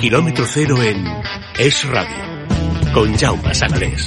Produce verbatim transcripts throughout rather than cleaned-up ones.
Kilómetro Cero en Es Radio, con Jaume Sanalés.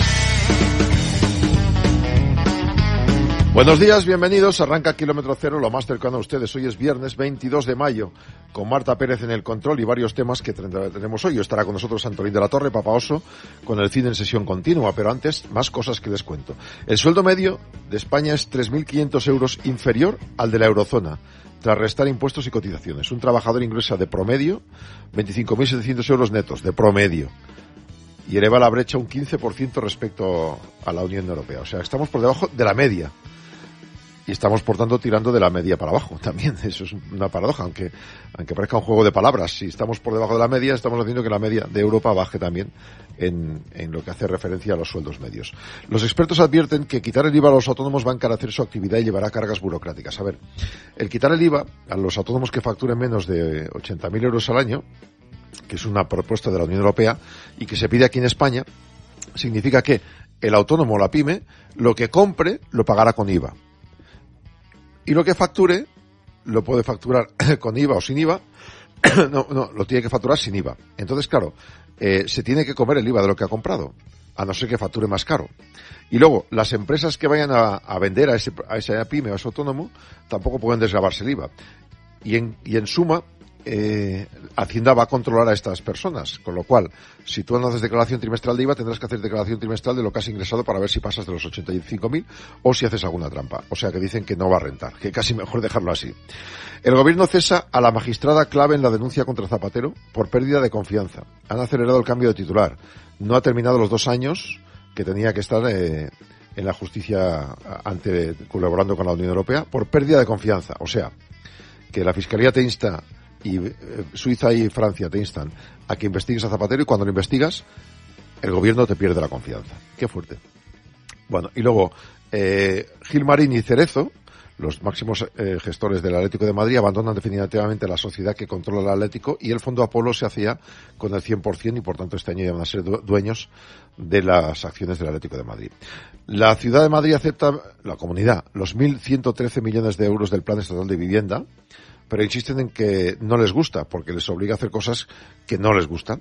Buenos días, bienvenidos. Arranca Kilómetro Cero, lo más cercano a ustedes. Hoy es viernes veintidós de mayo, con Marta Pérez en el control y varios temas que tenemos hoy. Estará con nosotros Antolín de la Torre, Papa Oso, con el cine en sesión continua. Pero antes, más cosas que les cuento. El sueldo medio de España es tres mil quinientos euros inferior al de la eurozona, tras restar impuestos y cotizaciones. Un trabajador ingresa de promedio veinticinco mil setecientos euros netos, de promedio, y eleva la brecha un quince por ciento respecto a la Unión Europea. O sea, estamos por debajo de la media. Y estamos, por tanto, tirando de la media para abajo también. Eso es una paradoja, aunque aunque parezca un juego de palabras. Si estamos por debajo de la media, estamos haciendo que la media de Europa baje también en, en lo que hace referencia a los sueldos medios. Los expertos advierten que quitar el I V A a los autónomos va a encarecer su actividad y llevará cargas burocráticas. A ver, el quitar el I V A a los autónomos que facturen menos de ochenta mil euros al año, que es una propuesta de la Unión Europea y que se pide aquí en España, significa que el autónomo o la pyme, lo que compre, lo pagará con I V A. Y lo que facture, lo puede facturar con I V A o sin I V A. No, no, lo tiene que facturar sin I V A. Entonces, claro, eh, se tiene que comer el I V A de lo que ha comprado, a no ser que facture más caro. Y luego, las empresas que vayan a, a vender a ese, a ese pyme o a ese autónomo, tampoco pueden desgravarse el I V A. Y en, y en suma, eh, Hacienda va a controlar a estas personas, con lo cual, si tú no haces declaración trimestral de I V A, tendrás que hacer declaración trimestral de lo que has ingresado para ver si pasas de los ochenta y cinco mil o si haces alguna trampa. O sea que dicen que no va a rentar, que casi mejor dejarlo así. El gobierno cesa a la magistrada clave en la denuncia contra Zapatero por pérdida de confianza. Han acelerado el cambio de titular. No ha terminado los dos años que tenía que estar eh, en la justicia ante colaborando con la Unión Europea por pérdida de confianza. O sea, que la Fiscalía te insta y eh, Suiza y Francia te instan a que investigues a Zapatero, y cuando lo investigas, el gobierno te pierde la confianza. Qué fuerte. Bueno, y luego, eh, Gilmarín y Cerezo, los máximos eh, gestores del Atlético de Madrid, abandonan definitivamente la sociedad que controla el Atlético, y el Fondo Apolo se hacía con el cien por ciento y por tanto este año ya van a ser dueños de las acciones del Atlético de Madrid. La Ciudad de Madrid acepta, la comunidad, los mil ciento trece millones de euros del Plan Estatal de Vivienda, pero insisten en que no les gusta, porque les obliga a hacer cosas que no les gustan.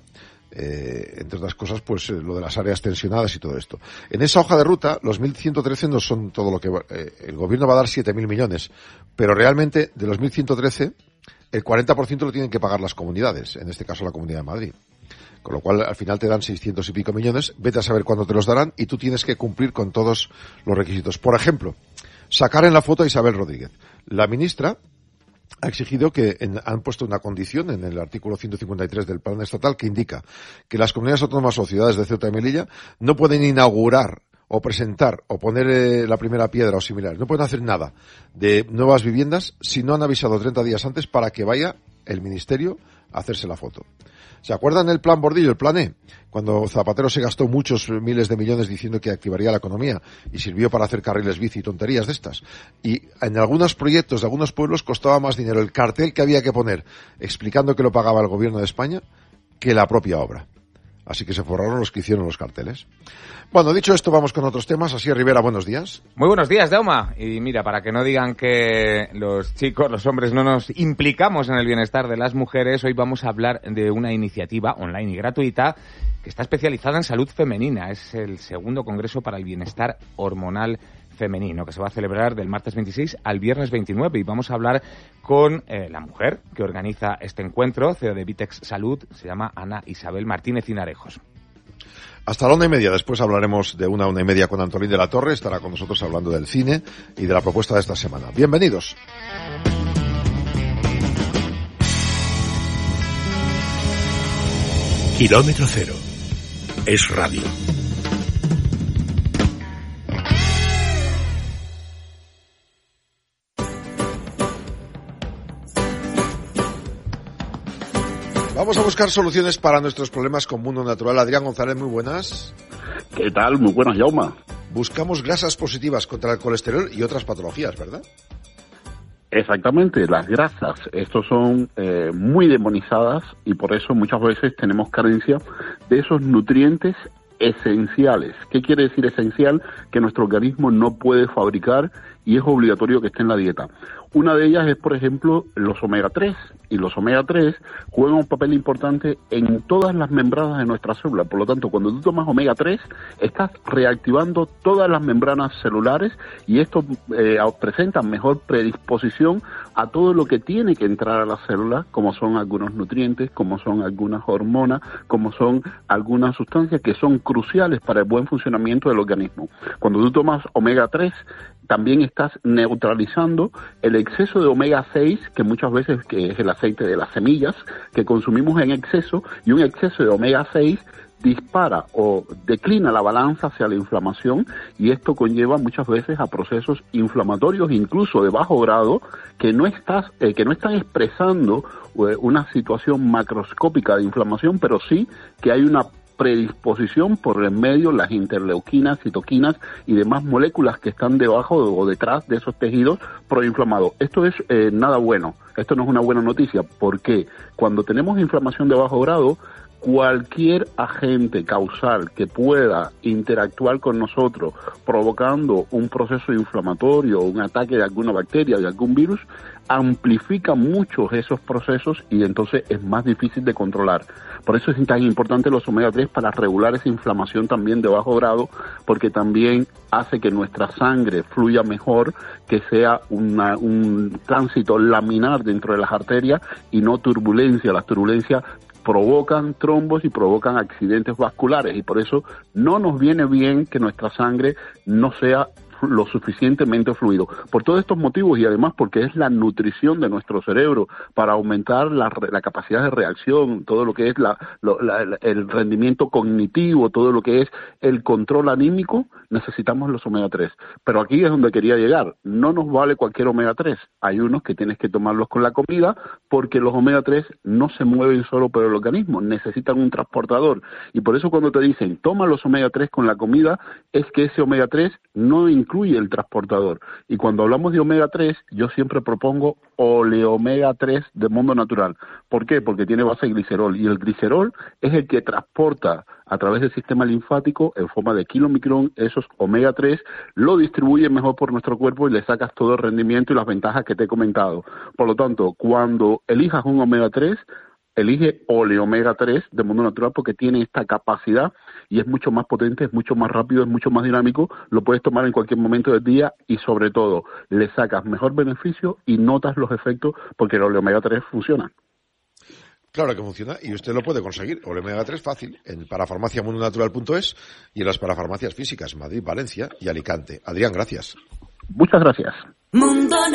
Eh, entre otras cosas, pues eh, lo de las áreas tensionadas y todo esto. En esa hoja de ruta, los mil ciento trece no son todo lo que va, eh, el gobierno va a dar siete mil millones, pero realmente de los mil ciento trece, el cuarenta por ciento lo tienen que pagar las comunidades, en este caso la Comunidad de Madrid. Con lo cual, al final te dan seiscientos y pico millones, vete a saber cuándo te los darán, y tú tienes que cumplir con todos los requisitos. Por ejemplo, sacar en la foto a Isabel Rodríguez. La ministra ha exigido que en, han puesto una condición en el artículo ciento cincuenta y tres del Plan Estatal que indica que las comunidades autónomas o ciudades de Ceuta y Melilla no pueden inaugurar o presentar o poner eh, la primera piedra o similar, no pueden hacer nada de nuevas viviendas si no han avisado treinta días antes para que vaya el ministerio a hacerse la foto. ¿Se acuerdan el plan Bordillo, el plan E? Cuando Zapatero se gastó muchos miles de millones diciendo que activaría la economía y sirvió para hacer carriles bici y tonterías de estas. Y en algunos proyectos de algunos pueblos costaba más dinero el cartel que había que poner explicando que lo pagaba el gobierno de España que la propia obra. Así que se forraron los que hicieron los carteles. Bueno, dicho esto, vamos con otros temas. Así, Rivera, buenos días. Muy buenos días, Dauma. Y mira, para que no digan que los chicos, los hombres, no nos implicamos en el bienestar de las mujeres, hoy vamos a hablar de una iniciativa online y gratuita que está especializada en salud femenina. Es el segundo Congreso para el Bienestar Hormonal Femenino, que se va a celebrar del martes veintiséis al viernes veintinueve, y vamos a hablar con eh, la mujer que organiza este encuentro, C E O de Vitex Salud, se llama Ana Isabel Martínez Cinarejos. Hasta la una y media, después hablaremos de una una y media con Antolín de la Torre, estará con nosotros hablando del cine y de la propuesta de esta semana. Bienvenidos. Kilómetro Cero. Es radio. Vamos a buscar soluciones para nuestros problemas con Mundo Natural. Adrián González, muy buenas. ¿Qué tal? Muy buenas, Jaume. Buscamos grasas positivas contra el colesterol y otras patologías, ¿verdad? Exactamente, las grasas. Estos son eh, muy demonizadas y por eso muchas veces tenemos carencia de esos nutrientes esenciales. ¿Qué quiere decir esencial? Que nuestro organismo no puede fabricar y es obligatorio que esté en la dieta. Una de ellas es, por ejemplo, los omega tres, y los omega tres juegan un papel importante en todas las membranas de nuestra célula. Por lo tanto, cuando tú tomas omega tres, estás reactivando todas las membranas celulares y esto eh, presenta mejor predisposición a todo lo que tiene que entrar a la célula, como son algunos nutrientes, como son algunas hormonas, como son algunas sustancias que son cruciales para el buen funcionamiento del organismo. Cuando tú tomas omega tres, también estás neutralizando el exceso de omega seis, que muchas veces que es el aceite de las semillas, que consumimos en exceso, y un exceso de omega seis dispara o declina la balanza hacia la inflamación, y esto conlleva muchas veces a procesos inflamatorios, incluso de bajo grado, que no estás, eh, que no están expresando eh, una situación macroscópica de inflamación, pero sí que hay una predisposición por el medio, las interleuquinas, citoquinas y demás moléculas que están debajo o detrás de esos tejidos proinflamados. Esto es eh, nada bueno, esto no es una buena noticia, porque cuando tenemos inflamación de bajo grado, cualquier agente causal que pueda interactuar con nosotros provocando un proceso inflamatorio, un ataque de alguna bacteria, de algún virus, amplifica mucho esos procesos y entonces es más difícil de controlar. Por eso es tan importante los omega tres para regular esa inflamación también de bajo grado, porque también hace que nuestra sangre fluya mejor, que sea una, un tránsito laminar dentro de las arterias y no turbulencia. Las turbulencias provocan trombos y provocan accidentes vasculares, y por eso no nos viene bien que nuestra sangre no sea lo suficientemente fluido. Por todos estos motivos, y además porque es la nutrición de nuestro cerebro para aumentar la, la capacidad de reacción, todo lo que es la, lo, la, el rendimiento cognitivo, todo lo que es el control anímico, necesitamos los omega tres. Pero aquí es donde quería llegar. No nos vale cualquier omega tres. Hay unos que tienes que tomarlos con la comida, porque los omega tres no se mueven solo por el organismo, necesitan un transportador. Y por eso cuando te dicen, toma los omega tres con la comida, es que ese omega tres no incluye el transportador. Y cuando hablamos de omega tres, yo siempre propongo oleomega tres de Mundo Natural. ¿Por qué? Porque tiene base glicerol, y el glicerol es el que transporta a través del sistema linfático en forma de kilomicrón esos omega tres, lo distribuye mejor por nuestro cuerpo y le sacas todo el rendimiento y las ventajas que te he comentado. Por lo tanto, cuando elijas un omega tres, elige oleomega tres de Mundo Natural, porque tiene esta capacidad y es mucho más potente, es mucho más rápido, es mucho más dinámico, lo puedes tomar en cualquier momento del día y sobre todo le sacas mejor beneficio y notas los efectos, porque el oleomega tres funciona. Claro que funciona, y usted lo puede conseguir. Oleomega tres fácil, en parafarmacia mundo natural punto es y en las parafarmacias físicas Madrid, Valencia y Alicante. Adrián, gracias. Muchas gracias. Mundo